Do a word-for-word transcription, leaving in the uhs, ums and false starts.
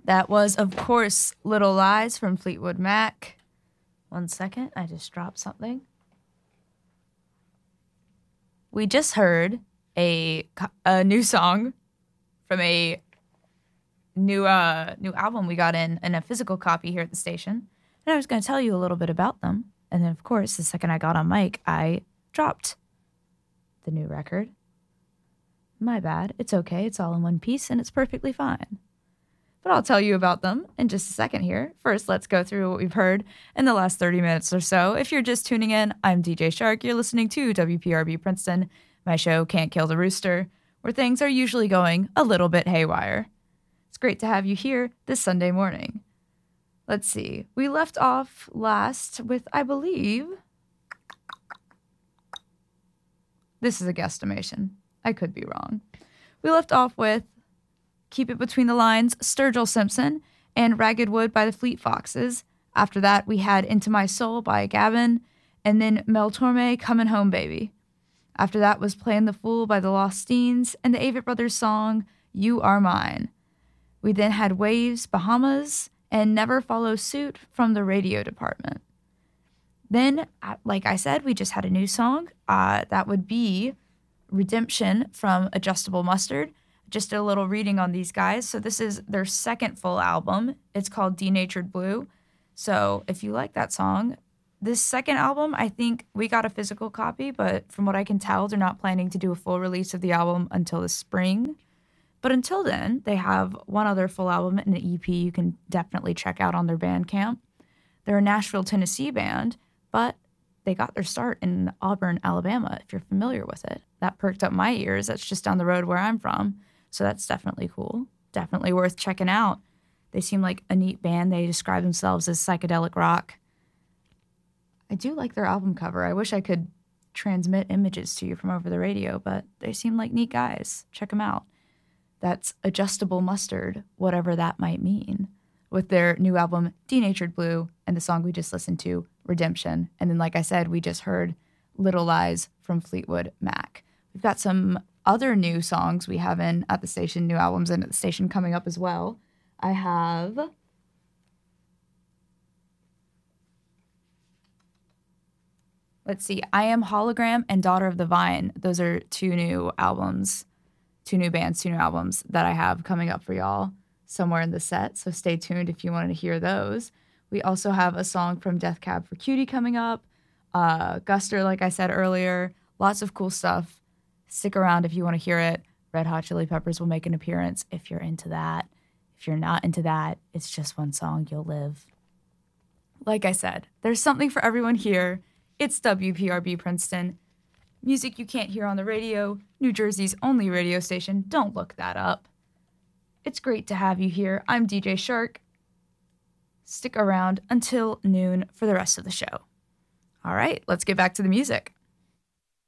That was, of course, Little Lies from Fleetwood Mac. One second, I just dropped something. We just heard a, a new song from a new uh, new album we got in, in a physical copy here at the station. And I was going to tell you a little bit about them. And then, of course, the second I got on mic, I dropped the new record. My bad. It's okay. It's all in one piece, and it's perfectly fine. But I'll tell you about them in just a second here. First, let's go through what we've heard in the last thirty minutes or so. If you're just tuning in, I'm D J Shark. You're listening to W P R B Princeton, my show Can't Kill the Rooster, where things are usually going a little bit haywire. It's great to have you here this Sunday morning. Let's see. We left off last with, I believe, this is a guesstimation. I could be wrong. We left off with Keep It Between the Lines, Sturgill Simpson, and Ragged Wood by the Fleet Foxes. After that, we had Into My Soul by Gavin, and then Mel Torme, Comin' Home Baby. After that was Playin' the Fool by the Lost Steens, and the Avett Brothers song, You Are Mine. We then had Waves, Bahamas, and Never Follow Suit from the Radio Department. Then, like I said, we just had a new song. Uh, that would be Redemption from Adjustable Mustard. Just a little reading on these guys. So this is their second full album. It's called Denatured Blue. So if you like that song, this second album, I think we got a physical copy, but from what I can tell, they're not planning to do a full release of the album until the spring. But until then, they have one other full album and an E P you can definitely check out on their Bandcamp. They're a Nashville, Tennessee band, but they got their start in Auburn, Alabama, if you're familiar with it. That perked up my ears. That's just down the road where I'm from. So that's definitely cool. Definitely worth checking out. They seem like a neat band. They describe themselves as psychedelic rock. I do like their album cover. I wish I could transmit images to you from over the radio, but they seem like neat guys. Check them out. That's Adjustable Mustard, whatever that might mean, with their new album, Denatured Blue, and the song we just listened to, Redemption. And then, like I said, we just heard Little Lies from Fleetwood Mac. We've got some other new songs we have in at the station, new albums in at the station coming up as well. I have let's see, I Am Hologram and Daughter of the Vine. Those are two new albums, two new bands, two new albums that I have coming up for y'all somewhere in the set. So stay tuned if you wanted to hear those. We also have a song from Death Cab for Cutie coming up. Uh, Guster, like I said earlier, lots of cool stuff. Stick around if you want to hear it. Red Hot Chili Peppers will make an appearance if you're into that. If you're not into that, it's just one song, you'll live. Like I said, there's something for everyone here. It's W P R B Princeton. Music you can't hear on the radio, New Jersey's only radio station. Don't look that up. It's great to have you here. I'm D J Shark. Stick around until noon for the rest of the show. All right, let's get back to the music.